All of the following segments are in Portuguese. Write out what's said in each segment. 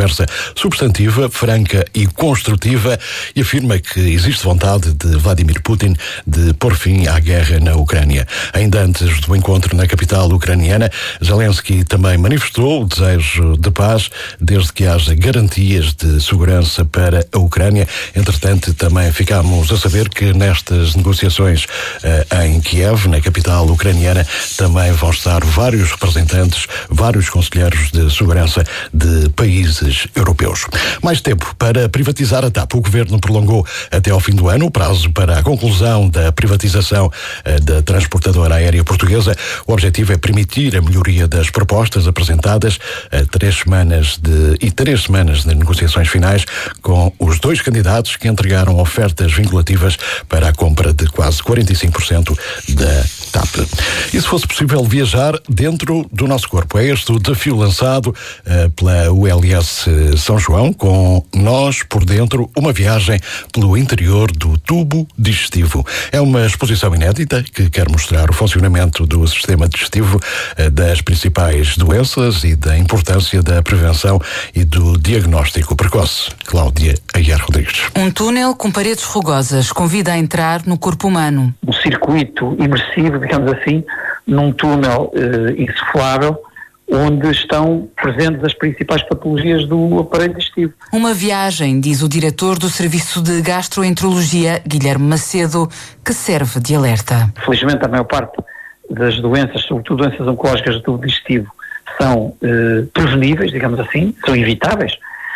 conversa substantiva, franca e construtiva e afirma que existe vontade de Vladimir Putin de pôr fim à guerra na Ucrânia. Ainda antes do encontro na capital ucraniana, Zelensky também manifestou o desejo de paz desde que haja garantias de segurança para a Ucrânia. Entretanto, também ficámos a saber que nestas negociações em Kiev, na capital ucraniana, também vão estar vários representantes, vários conselheiros de segurança de países europeus. Mais tempo para privatizar a TAP. O Governo prolongou até ao fim do ano o prazo para a conclusão da privatização da transportadora aérea portuguesa. O objetivo é permitir a melhoria das propostas apresentadas a 3 semanas de negociações finais com os 2 candidatos que entregaram ofertas vinculativas para a compra de quase 45% da TAP. E se fosse possível viajar dentro do nosso corpo? É este o desafio lançado pela ULS São João, com Nós por Dentro, uma viagem pelo interior do tubo digestivo. É uma exposição inédita que quer mostrar o funcionamento do sistema digestivo, das principais doenças e da importância da prevenção e do diagnóstico precoce. Cláudia Aguiar Rodrigues. Um túnel com paredes rugosas convida a entrar no corpo humano. Um circuito imersivo, digamos assim, num túnel insuflável, onde estão presentes as principais patologias do aparelho digestivo. Uma viagem, diz o diretor do Serviço de Gastroenterologia, Guilherme Macedo, que serve de alerta. Felizmente, a maior parte das doenças, sobretudo doenças oncológicas do tubo digestivo, são preveníveis, digamos assim, são evitáveis.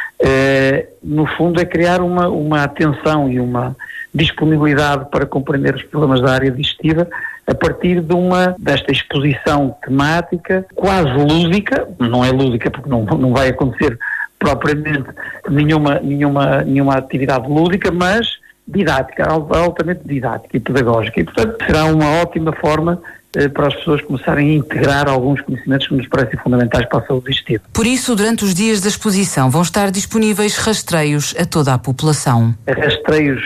No fundo, é criar uma atenção e uma disponibilidade para compreender os problemas da área digestiva a partir desta exposição temática quase lúdica. Não é lúdica porque não vai acontecer propriamente nenhuma atividade lúdica, mas didática, altamente didática e pedagógica. E, portanto, será uma ótima forma para as pessoas começarem a integrar alguns conhecimentos que nos parecem fundamentais para a saúde digestiva. Por isso, durante os dias da exposição, vão estar disponíveis rastreios a toda a população. Rastreios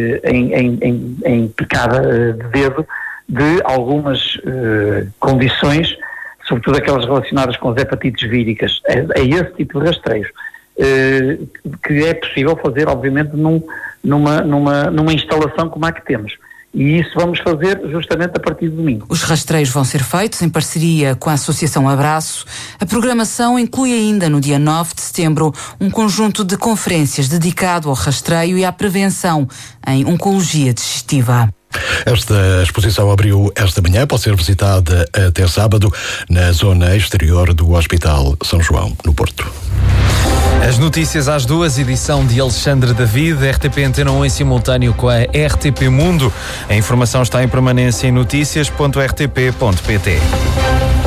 em picada de dedo de algumas condições, sobretudo aquelas relacionadas com as hepatites víricas. É esse tipo de rastreios que é possível fazer, obviamente, numa instalação como a que temos. E isso vamos fazer justamente a partir de domingo. Os rastreios vão ser feitos em parceria com a Associação Abraço. A programação inclui ainda, no dia 9 de setembro, um conjunto de conferências dedicado ao rastreio e à prevenção em oncologia digestiva. Esta exposição abriu esta manhã, pode ser visitada até sábado na zona exterior do Hospital São João, no Porto. As notícias às 2, edição de Alexandre David, RTP Antena 1 em simultâneo com a RTP Mundo. A informação está em permanência em noticias.rtp.pt.